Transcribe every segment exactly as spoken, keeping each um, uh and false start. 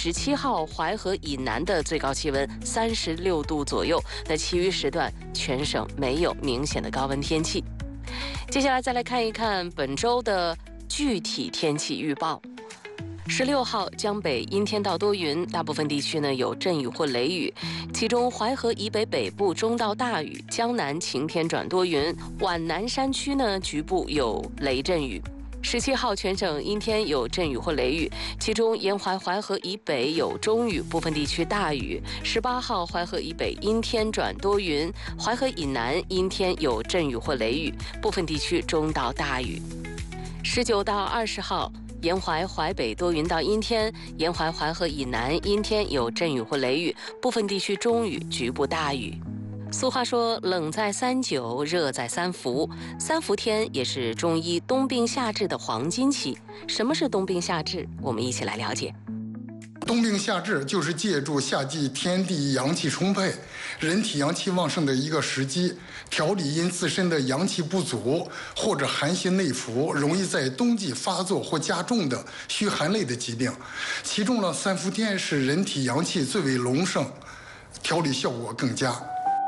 十七号淮河以南的最高气温三十六度左右，那其余时段全省没有明显的高温天气。接下来再来看一看本周的具体天气预报。十六号江北阴天到多云，大部分地区呢有阵雨或雷雨，其中淮河以北北部中到大雨，江南晴天转多云，皖南山区呢局部有雷阵雨。十七号全省阴天有阵雨或雷雨，其中沿淮淮河以北有中雨，部分地区大雨。十八号淮河以北阴天转多云，淮河以南阴天有阵雨或雷雨，部分地区中到大雨。十九到二十号沿淮淮北多云到阴天，沿淮淮河以南阴天有阵雨或雷雨，部分地区中雨，局部大雨。俗话说，冷在三九，热在三伏。三伏天也是中医冬病夏治的黄金期。什么是冬病夏治？我们一起来了解。 冬病夏治就是借助夏季天地阳气充沛，人体阳气旺盛的一个时机，调理因自身的阳气不足或者寒邪内伏，容易在冬季发作或加重的虚寒类的疾病。其中呢，三伏天是人体阳气最为隆盛，调理效果更佳。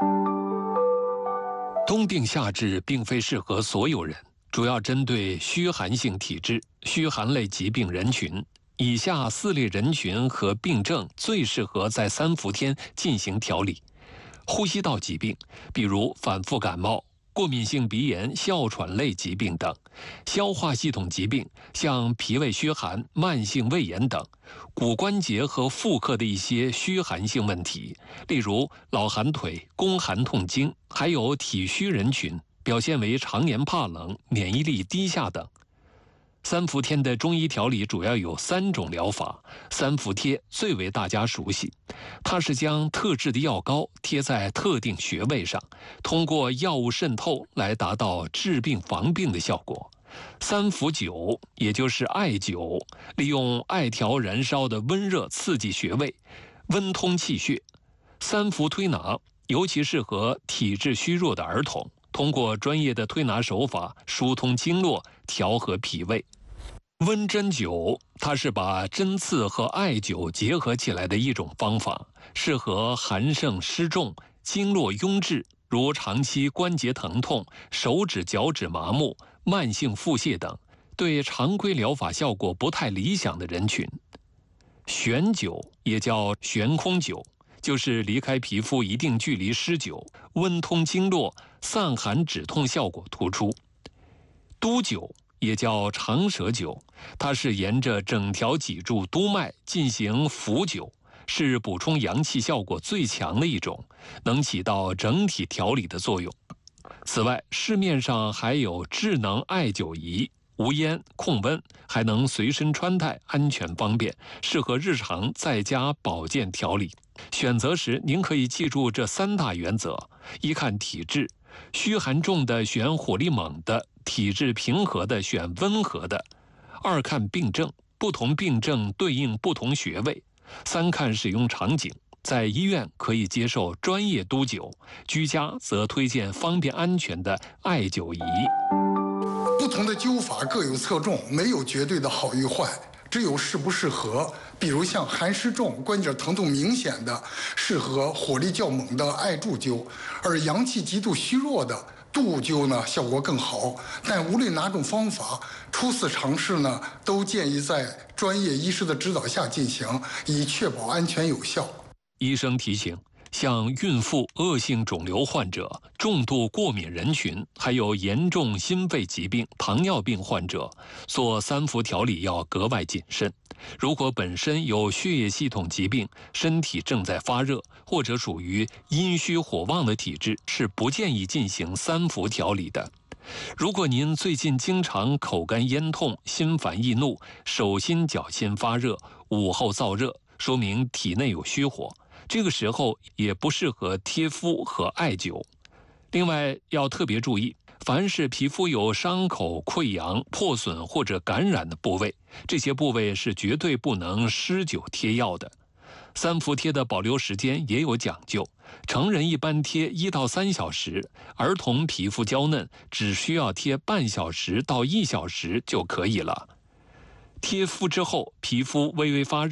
冬病夏治并非适合所有人，主要针对虚寒性体质、虚寒类疾病人群。以下四类人群和病症最适合在三伏天进行调理：呼吸道疾病，比如反复感冒、过敏性鼻炎、哮喘类疾病等；消化系统疾病，像脾胃虚寒、慢性胃炎等；骨关节和妇科的一些虚寒性问题，例如老寒腿、宫寒痛经，还有体虚人群，表现为常年怕冷、免疫力低下等。三伏天的中医调理主要有三种疗法，三伏贴最为大家熟悉。它是将特制的药膏贴在特定穴位上，通过药物渗透来达到治病防病的效果。三伏灸也就是艾灸，利用艾条燃烧的温热刺激穴位，温通气血。三伏推拿尤其适合体质虚弱的儿童，通过专业的推拿手法疏通经络，调和脾胃。温针灸，它是把针刺和艾灸结合起来的一种方法，适合寒盛湿重、经络壅滞，如长期关节疼痛、手指脚趾麻木、慢性腹泻等，对常规疗法效果不太理想的人群。悬灸也叫悬空灸，就是离开皮肤一定距离施灸，温通经络、散寒止痛效果突出。督灸也叫长舌灸，它是沿着整条脊柱督脉进行扶灸，是补充阳气效果最强的一种，能起到整体调理的作用。此外，市面上还有智能艾灸仪，无烟控温，还能随身穿戴，安全方便，适合日常在家保健调理。选择时您可以记住这三大原则：一看体质，虚寒重的选火力猛的，体质平和的选温和的；二看病症，不同病症对应不同穴位；三看使用场景，在医院可以接受专业督灸，居家则推荐方便安全的艾灸仪。 不同的灸法各有侧重，没有绝对的好与坏，只有适不适合。比如像寒湿重、关节疼痛明显的，适合火力较猛的艾柱灸；而阳气极度虚弱的督灸呢，效果更好。但无论哪种方法，初次尝试呢，都建议在专业医师的指导下进行，以确保安全有效。 医生提醒，像孕妇、恶性肿瘤患者、重度过敏人群，还有严重心肺疾病、糖尿病患者，做三伏调理要格外谨慎。如果本身有血液系统疾病，身体正在发热，或者属于阴虚火旺的体质，是不建议进行三伏调理的。如果您最近经常口干咽痛、心烦易怒、手心脚心发热、午后燥热，说明体内有虚火，这个时候也不适合贴敷和艾灸。另外要特别注意，凡是皮肤有伤口、溃疡、破损或者感染的部位，这些部位是绝对不能施灸贴药的。三伏贴的保留时间也有讲究，成人一般贴一到三小时，儿童皮肤娇嫩，只需要贴半小时到一小时就可以了。贴敷之后，皮肤微微发热，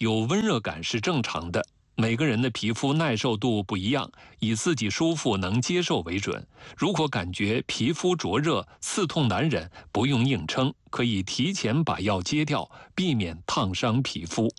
有温热感是正常的。每个人的皮肤耐受度不一样，以自己舒服能接受为准。如果感觉皮肤灼热、刺痛难忍，不用硬撑，可以提前把药揭掉，避免烫伤皮肤。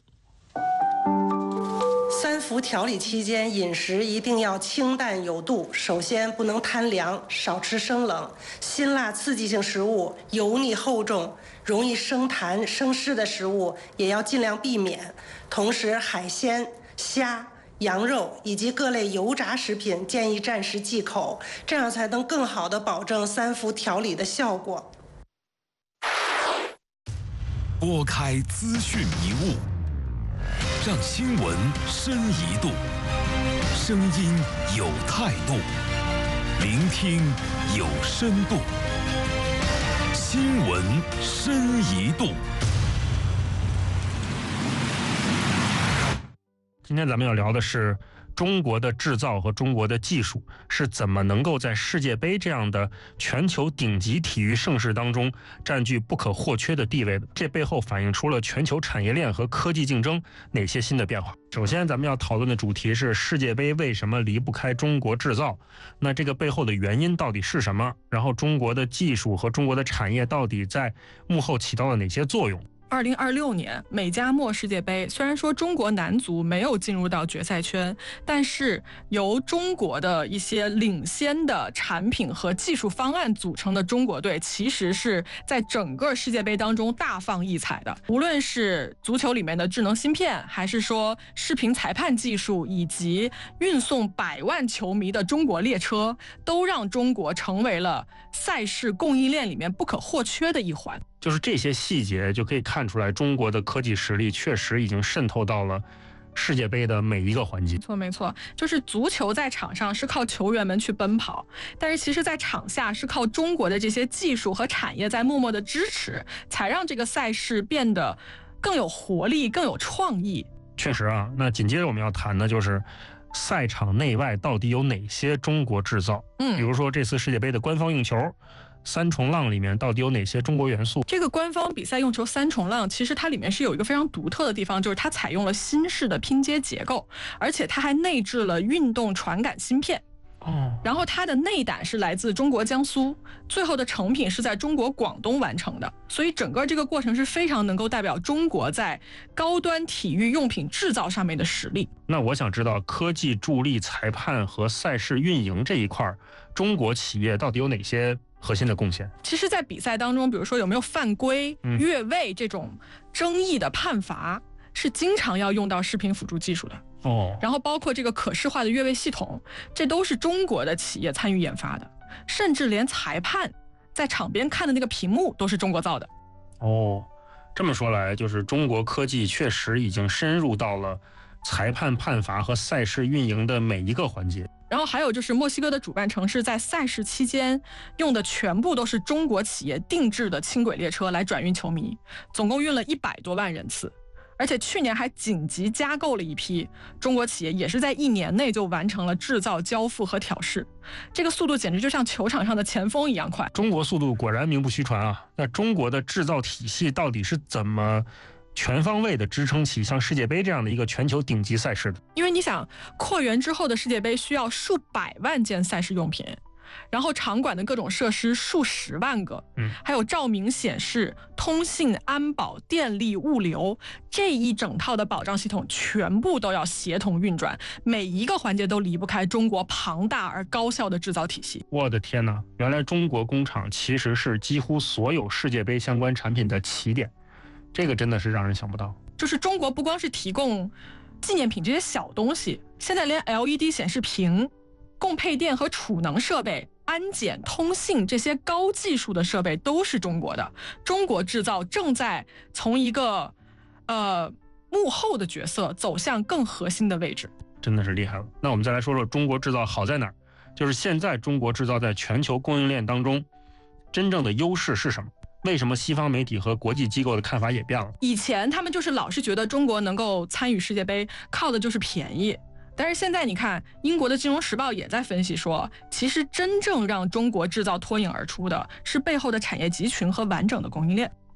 三伏调理期间，饮食一定要清淡有度。首先不能贪凉，少吃生冷、辛辣刺激性食物，油腻厚重、容易生痰生湿的食物也要尽量避免。同时，海鲜、虾、羊肉以及各类油炸食品建议暂时忌口，这样才能更好地保证三伏调理的效果。 拨开资讯迷雾，让新闻深一度，声音有态度，聆听有深度，新闻深一度。 今天咱们要聊的是中国的制造和中国的技术是怎么能够在世界杯这样的全球顶级体育盛事当中占据不可或缺的地位的。这背后反映出了全球产业链和科技竞争哪些新的变化。首先咱们要讨论的主题是世界杯为什么离不开中国制造，那这个背后的原因到底是什么，然后中国的技术和中国的产业到底在幕后起到了哪些作用。 二零二六年美加墨世界杯，虽然说中国男足没有进入到决赛圈，但是由中国的一些领先的产品和技术方案组成的中国队，其实是在整个世界杯当中大放异彩的。无论是足球里面的智能芯片，还是说视频裁判技术，以及运送百万球迷的中国列车，都让中国成为了赛事供应链里面不可或缺的一环。 就是这些细节就可以看出来，中国的科技实力确实已经渗透到了世界杯的每一个环节。 没错没错，就是足球在场上是靠球员们去奔跑，但是其实在场下是靠中国的这些技术和产业在默默的支持，才让这个赛事变得更有活力、更有创意。 确实啊，那紧接着我们要谈的就是赛场内外到底有哪些中国制造。嗯，比如说这次世界杯的官方用球三重浪里面到底有哪些中国元素？ 这个官方比赛用球三重浪，其实它里面是有一个非常独特的地方，就是它采用了新式的拼接结构，而且它还内置了运动传感芯片。哦，然后它的内胆是来自中国江苏，最后的成品是在中国广东完成的，所以整个这个过程是非常能够代表中国在高端体育用品制造上面的实力。 那我想知道科技助力裁判和赛事运营这一块，中国企业到底有哪些核心的贡献？ 其实在比赛当中，比如说有没有犯规、嗯、越位这种争议的判罚，是经常要用到视频辅助技术的。哦，然后包括这个可视化的越位系统，这都是中国的企业参与研发的，甚至连裁判在场边看的那个屏幕都是中国造的。 哦，这么说来，就是中国科技确实已经深入到了裁判判罚和赛事运营的每一个环节。 然后还有就是墨西哥的主办城市在赛事期间用的全部都是中国企业定制的轻轨列车来转运球迷，总共运了一百多万人次。而且去年还紧急加购了一批，中国企业也是在一年内就完成了制造、交付和调试，这个速度简直就像球场上的前锋一样快。 中国速度果然名不虚传啊！那中国的制造体系到底是怎么全方位的支撑起像世界杯这样的一个全球顶级赛事的？ 因为你想，扩员之后的世界杯需要数百万件赛事用品，然后场馆的各种设施数十万个，嗯，还有照明、显示、通信、安保、电力、物流，这一整套的保障系统全部都要协同运转，每一个环节都离不开中国庞大而高效的制造体系。 我的天哪，原来中国工厂其实是几乎所有世界杯相关产品的起点，这个真的是让人想不到。 就是中国不光是提供纪念品这些小东西，现在连 L E D 显示屏、供配电和储能设备、安检、通信这些高技术的设备都是中国的。中国制造正在从一个呃幕后的角色走向更核心的位置， 真的是厉害了。那我们再来说说中国制造好在哪儿，就是现在中国制造在全球供应链当中真正的优势是什么？为什么西方媒体和国际机构的看法也变了？ 以前他们就是老是觉得中国能够参与世界杯靠的就是便宜，但是现在你看，英国的《金融时报》也在分析说，其实真正让中国制造脱颖而出的是背后的产业集群和完整的供应链。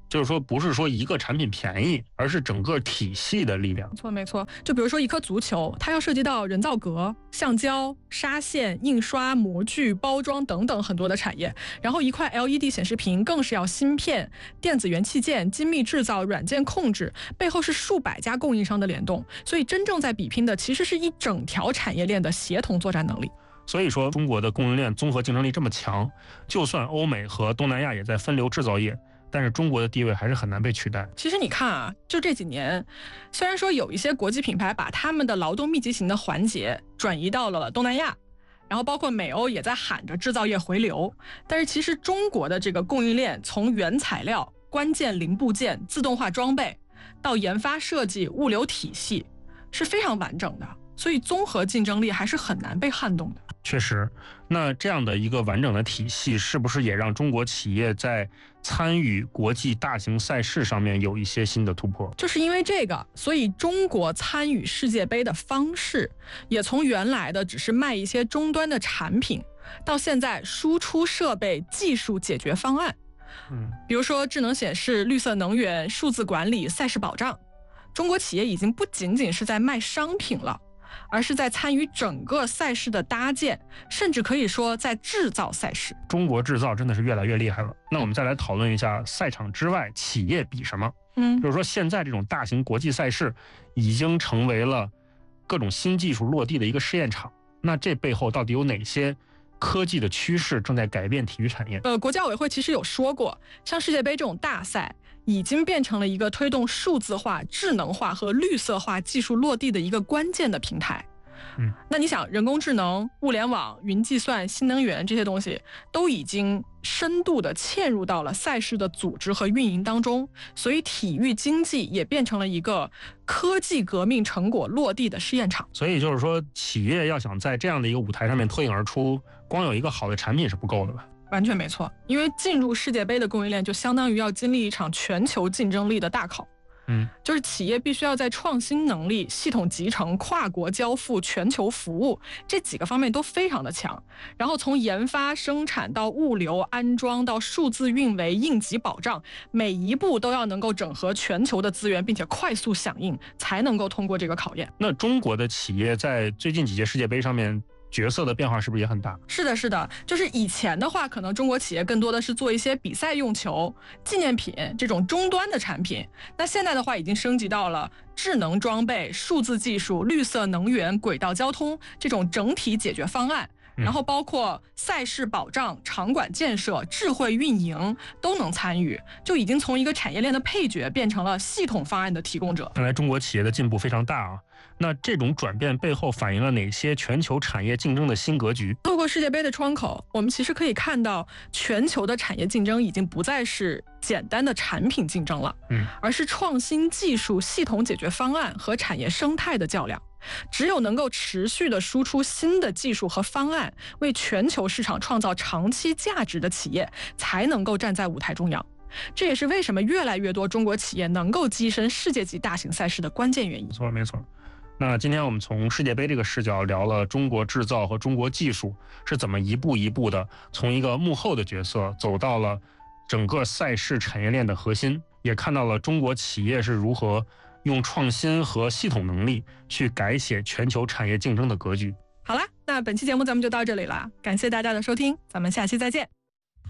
就是说不是说一个产品便宜，而是整个体系的力量。 没错没错，就比如说一颗足球，它要涉及到人造革、橡胶、纱线、印刷、模具、包装等等很多的产业，然后一块 L E D 显示屏更是要芯片、电子元器件、精密制造、软件控制，背后是数百家供应商的联动，所以真正在比拼的其实是一整条产业链的协同作战能力。 所以说中国的供应链综合竞争力这么强，就算欧美和东南亚也在分流制造业，但是中国的地位还是很难被取代。 其实你看啊，就这几年，虽然说有一些国际品牌把他们的劳动密集型的环节转移到了东南亚，然后包括美欧也在喊着制造业回流，但是其实中国的这个供应链从原材料、关键零部件、自动化装备到研发设计、物流体系是非常完整的，所以综合竞争力还是很难被撼动的。 确实，那这样的一个完整的体系，是不是也让中国企业在参与国际大型赛事上面有一些新的突破？ 就是因为这个，所以中国参与世界杯的方式，也从原来的只是卖一些终端的产品，到现在输出设备、技术解决方案。嗯，比如说智能显示、绿色能源、数字管理、赛事保障，中国企业已经不仅仅是在卖商品了，而是在参与整个赛事的搭建，甚至可以说在制造赛事。 中国制造真的是越来越厉害了。那我们再来讨论一下赛场之外企业比什么。嗯，比如说现在这种大型国际赛事已经成为了各种新技术落地的一个试验场，那这背后到底有哪些科技的趋势正在改变体育产业？ 呃，国家委会其实有说过，像世界杯这种大赛已经变成了一个推动数字化、智能化和绿色化技术落地的一个关键的平台。嗯，那你想，人工智能、物联网、云计算、新能源这些东西都已经深度的嵌入到了赛事的组织和运营当中，所以体育经济也变成了一个科技革命成果落地的试验场。 所以就是说，企业要想在这样的一个舞台上面脱颖而出，光有一个好的产品是不够的吧？ 完全没错，因为进入世界杯的供应链就相当于要经历一场全球竞争力的大考。嗯，就是企业必须要在创新能力、系统集成、跨国交付、全球服务这几个方面都非常的强，然后从研发、生产到物流、安装到数字运维、应急保障，每一步都要能够整合全球的资源，并且快速响应，才能够通过这个考验。 那中国的企业在最近几届世界杯上面角色的变化是不是也很大？ 是的，是的，就是以前的话，可能中国企业更多的是做一些比赛用球、纪念品这种终端的产品，那现在的话已经升级到了智能装备、数字技术、绿色能源、轨道交通这种整体解决方案。然后包括赛事保障、场馆建设、智慧运营都能参与，就已经从一个产业链的配角变成了系统方案的提供者。 看来中国企业的进步非常大啊！那这种转变背后反映了哪些全球产业竞争的新格局？ 透过世界杯的窗口，我们其实可以看到，全球的产业竞争已经不再是简单的产品竞争了，嗯，而是创新技术、系统解决方案和产业生态的较量。只有能够持续的输出新的技术和方案，为全球市场创造长期价值的企业，才能够站在舞台中央。这也是为什么越来越多中国企业能够跻身世界级大型赛事的关键原因。 没错，没错。那今天我们从世界杯这个视角聊了中国制造和中国技术是怎么一步一步的从一个幕后的角色走到了整个赛事产业链的核心，也看到了中国企业是如何用创新和系统能力去改写全球产业竞争的格局。 好啦，那本期节目咱们就到这里了，感谢大家的收听，咱们下期再见。